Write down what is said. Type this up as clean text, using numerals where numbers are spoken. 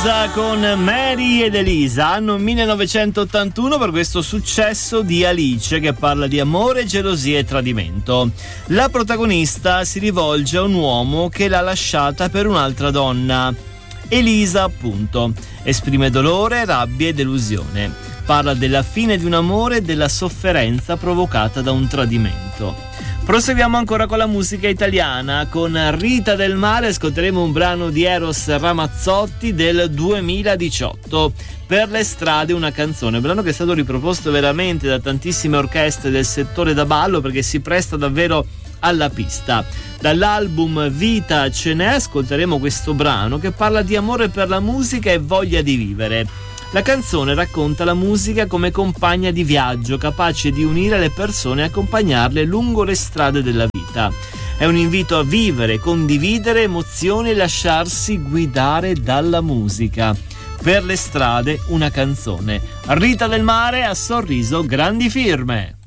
Elisa con Mary ed Elisa, anno 1981, per questo successo di Alice che parla di amore, gelosia e tradimento. La protagonista si rivolge a un uomo che l'ha lasciata per un'altra donna. Elisa, appunto, esprime dolore, rabbia e delusione. Parla della fine di un amore e della sofferenza provocata da un tradimento. Proseguiamo ancora con la musica italiana. Con Rita del Mare ascolteremo un brano di Eros Ramazzotti del 2018, Per le strade una canzone, un brano che è stato riproposto veramente da tantissime orchestre del settore da ballo perché si presta davvero alla pista. Dall'album Vita ce n'è ascolteremo questo brano che parla di amore per la musica e voglia di vivere. La canzone racconta la musica come compagna di viaggio, capace di unire le persone e accompagnarle lungo le strade della vita. È un invito a vivere, condividere emozioni e lasciarsi guidare dalla musica. Per le strade una canzone. Rita del Mare, a Sorriso, grandi firme.